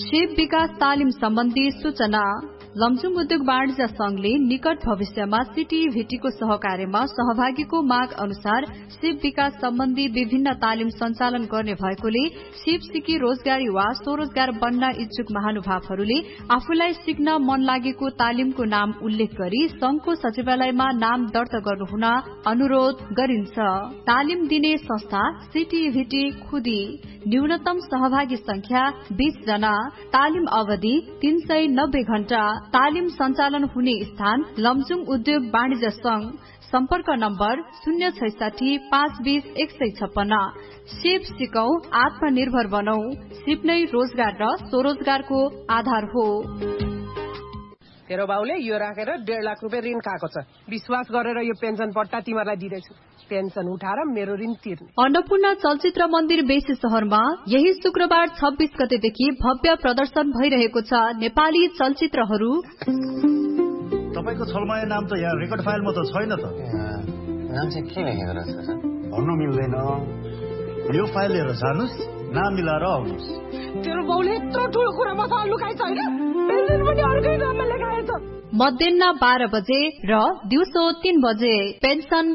शिव विकास तालिम सम्बन्धी सूचना। लमजुङ उद्योग वाणिज्य संघले निकट भविष्यमा सिटिभिटीको सहकार्यमा सहभागीको माग अनुसार शिव विकास सम्बन्धी विभिन्न तालिम सञ्चालन गर्ने भएकोले शिव सिकी रोजगारी वा स्वरोजगार बन्न इच्छुक महानुभावहरूले आफूलाई सिक्न मन लागेको तालिमको नाम उल्लेख गरी संघको सचिवालयमा नाम दर्ता गर्नुहुन अनुरोध गरिन्छ। तालिम दिने संस्था सिटिभिटी खुदी। न्यूनतम सहभागी संख्या 20 जना। तालिम अवधि 390 घण्टा। तालिम सञ्चालन हुने स्थान लमजुङ उद्योग वाणिज्य संघ। सम्पर्क नम्बर 066 520 156। सिप सिकौं, आत्मनिर्भर बनौ। सिप नै रोजगार र स्वरोजगारको आधार हो। तेरो बाउले यो राखेर 1.5 लाख रुपियाँ ऋण खाएको छ। विश्वास गरेर यो पेन्सन पट्टा तिमीलाई दिदैछु। पेन्सन उठाएर मेरो ऋण तिर्ने। अन्नपूर्ण चलचित्र मन्दिर बेसी शहरमा यही शुक्रबार 26 गतेदेखि भव्य प्रदर्शन भइरहेको छ। नेपाली चलचित्रहरू। तपाईको छलमाया नाम त यहाँ रेकर्ड फाइलमा त छैन त। नाम चाहिँ के लेखेको रहेछ? भन्नु मिल्दैन। यो फाइल लिएर जानुस्, नाम मिलाएर आउनुस्। तेरो बाउले यत्रो ठुलो कुरा मसँग लुकाएको छैन। पेन्सन पनि अर्कै नाममा लेखाएको छ। मध्याह 12 बजे र दिउँसो 3 बजे। पेन्सन